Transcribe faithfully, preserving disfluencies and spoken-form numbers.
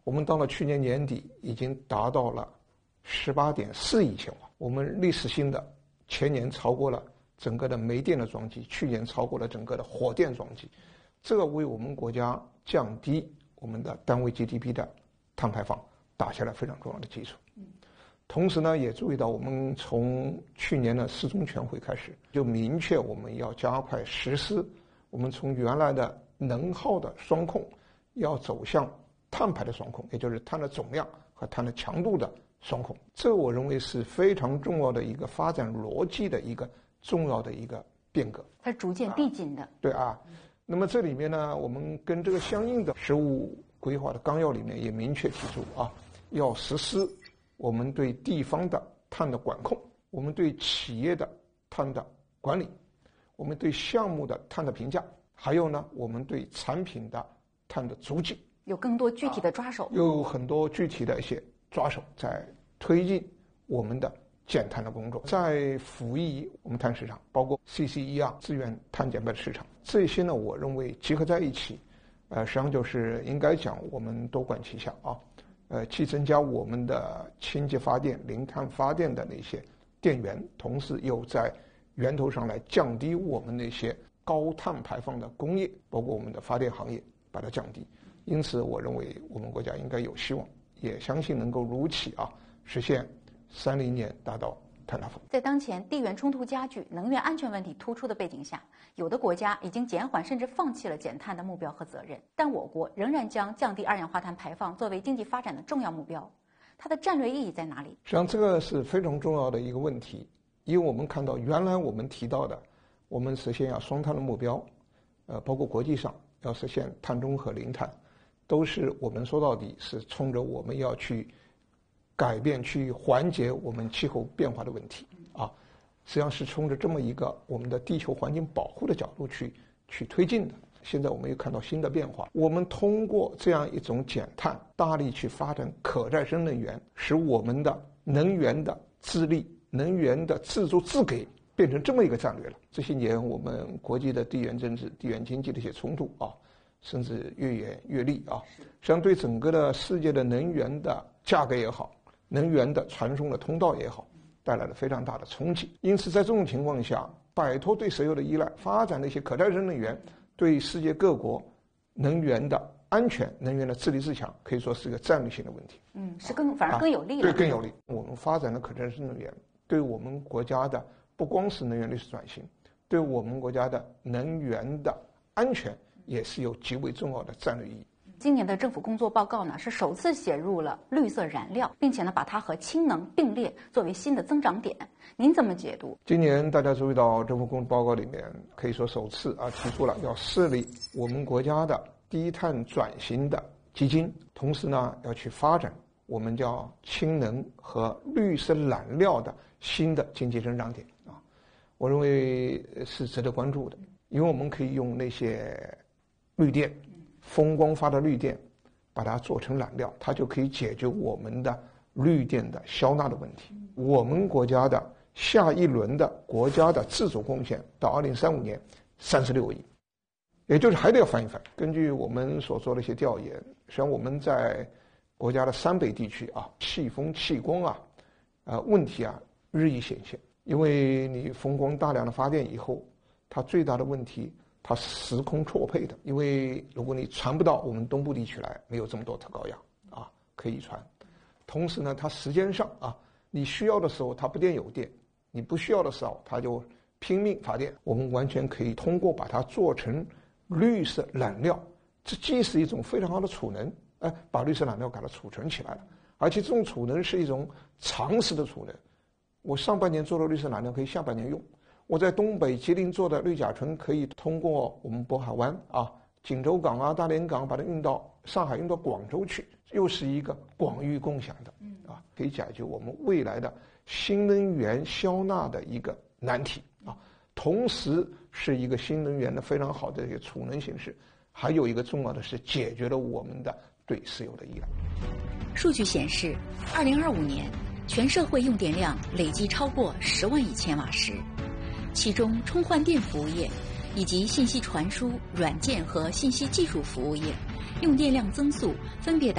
我们到了去年年底已经达到了十八点四亿千瓦，我们历史性的前年超过了整个的煤电的装机，去年超过了整个的火电装机，这个为我们国家降低我们的单位 G D P 的碳排放打下了非常重要的基础。同时呢，也注意到我们从去年的四中全会开始，就明确我们要加快实施，我们从原来的能耗的双控，要走向碳排的双控，也就是碳的总量和碳的强度的双控。这我认为是非常重要的一个发展逻辑的一个重要的一个变革。 它逐渐递进的。 啊对啊，那么这里面呢，我们跟这个相应的十五规划的纲要里面也明确提出啊，要实施我们对地方的碳的管控，我们对企业的碳的管理，我们对项目的碳的评价，还有呢，我们对产品的碳的足迹， 有更多具体的抓手， 有很多具体的一些抓手在推进我们的减碳的工作，在辅以我们碳市场，包括 C C E R 资源碳减排的市场，这些呢，我认为集合在一起，呃，实际上就是应该讲我们多管齐下啊。呃，既增加我们的清洁发电、零碳发电的那些电源，同时又在源头上来降低我们那些高碳排放的工业，包括我们的发电行业，把它降低。因此，我认为我们国家应该有希望，也相信能够如期啊实现三零年达到碳达峰。 在当前地缘冲突加剧、能源安全问题突出的背景下，有的国家已经减缓甚至放弃了减碳的目标和责任，但我国仍然将降低二氧化碳排放作为经济发展的重要目标。它的战略意义在哪里？ 实际上，这个是非常重要的一个问题，因为我们看到原来我们提到的，我们实现要双碳的目标，呃，包括国际上要实现碳中和、零碳，都是我们说到底是冲着我们要去改变、去缓解我们气候变化的问题啊，实际上是冲着这么一个我们的地球环境保护的角度去去推进的。现在我们又看到新的变化，我们通过这样一种减碳，大力去发展可再生能源，使我们的能源的自立、能源的自主自给变成这么一个战略了。这些年我们国际的地缘政治、地缘经济的一些冲突啊，甚至越演越烈啊，实际上对整个的世界的能源的价格也好，能源的传送的通道也好，带来了非常大的冲击。因此在这种情况下，摆脱对石油的依赖，发展的一些可再生能源，对世界各国能源的安全、能源的自立自强，可以说是一个战略性的问题。 嗯，是更反而更有利了、 啊、对，更有利。我们发展的可再生能源，对我们国家的不光是能源绿色转型，对我们国家的能源的安全也是有极为重要的战略意义。 今年的政府工作报告呢，是首次写入了绿色燃料，并且呢，把它和氢能并列作为新的增长点。您怎么解读？ 今年大家注意到政府工作报告里面，可以说首次啊提出了要设立我们国家的低碳转型的基金，同时呢要去发展我们叫氢能和绿色燃料的新的经济增长点啊。我认为是值得关注的，因为我们可以用那些绿电。风光发的绿电，把它做成燃料，它就可以解决我们的绿电的消纳的问题。我们国家的下一轮的国家的自主贡献到二零三五年三十六亿，也就是还得要翻一翻。根据我们所做的一些调研，实际上我们在国家的山北地区啊，气风气光啊，呃问题啊日益显现。因为你风光大量的发电以后，它最大的问题。它时空错配的，因为如果你传不到我们东部地区来，没有这么多特高压啊可以传。同时呢，它时间上啊，你需要的时候它不电有电，你不需要的时候它就拼命发电。我们完全可以通过把它做成绿色燃料，这既是一种非常好的储能，哎，把绿色燃料给它储存起来了，而且这种储能是一种长时的储能。我上半年做的绿色燃料可以下半年用。我在东北吉林做的氯甲醇可以通过我们渤海湾啊、锦州港啊、大连港把它运到上海、运到广州去，又是一个广域共享的啊，可以解决我们未来的新能源消纳的一个难题啊。同时是一个新能源的非常好的一个储能形式，还有一个重要的是解决了我们的对石油的依赖。 数据显示，二零二五年全社会用电量累计超过十万亿千瓦时。其中，充换电服务业以及信息传输、软件和信息技术服务业用电量增速分别达